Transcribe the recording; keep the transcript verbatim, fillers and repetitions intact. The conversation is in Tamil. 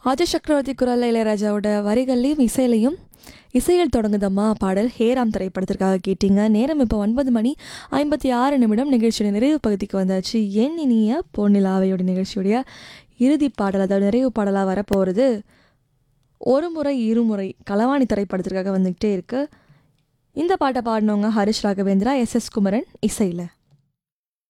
ஆதி சக்கரவர்த்தி குரலில் இளையராஜாவோட வரிகள்லையும் இசையிலையும் இசையில் தொடங்குதம்மா பாடல் ஹேராம் திரைப்படத்திற்காக கேட்டீங்க. நேரம் இப்போ ஒன்பது மணி ஐம்பத்தி ஆறு நிமிடம். நிகழ்ச்சியோட நிறைவு பகுதிக்கு வந்தாச்சு. என் இனிய பொன்னிலாவையோட நிகழ்ச்சியுடைய இறுதி பாடல், அதாவது நிறைவு பாடலாக வரப்போகிறது ஒரு முறை இருமுறை களவாணி திரைப்படத்திற்காக வந்துக்கிட்டே இருக்குது. இந்த பாட்டை பாடினவங்க ஹரிஷ் ராகவேந்திரா, எஸ் எஸ் குமரன் இசையில்.